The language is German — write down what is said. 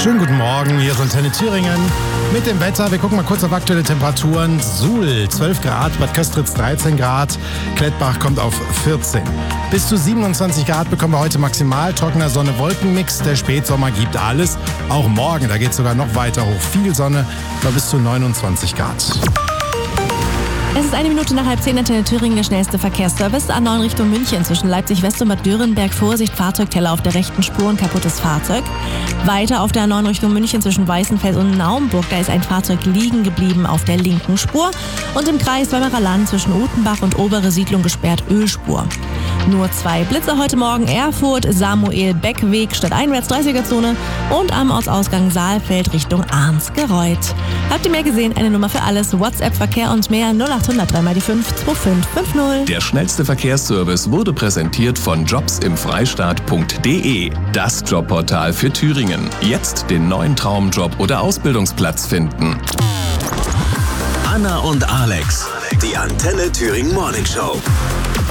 Schönen guten Morgen, hier ist Antenne Thüringen mit dem Wetter. Wir gucken mal kurz auf aktuelle Temperaturen. Suhl 12 Grad, Bad Köstritz 13 Grad, Klettbach kommt auf 14. Bis zu 27 Grad bekommen wir heute maximal. Trockener Sonne-Wolken-Mix, der Spätsommer gibt alles. Auch morgen, da geht es sogar noch weiter hoch. Viel Sonne, bei bis zu 29 Grad. Es ist 1 Minute nach 9:30, Antenne Thüringen, der schnellste Verkehrsservice. A9 Richtung München zwischen Leipzig West und Bad Dürrenberg. Vorsicht, Fahrzeugteller auf der rechten Spur und kaputtes Fahrzeug. Weiter auf der A9 Richtung München zwischen Weißenfels und Naumburg. Da ist ein Fahrzeug liegen geblieben auf der linken Spur. Und im Kreis Weimarer Land zwischen Utenbach und Obere Siedlung gesperrt, Ölspur. Nur 2 Blitze heute Morgen. Erfurt, Samuel-Beck-Weg stadteinwärts 30er-Zone und am Ortsausgang Saalfeld Richtung Arnsgereuth. Habt ihr mehr gesehen? Eine Nummer für alles. WhatsApp, Verkehr und mehr 0800 3 mal die 5 2550. Der schnellste Verkehrsservice wurde präsentiert von jobsimfreistaat.de. Das Jobportal für Thüringen. Jetzt den neuen Traumjob oder Ausbildungsplatz finden. Anna und Alex, die Antenne Thüringen Morning Show.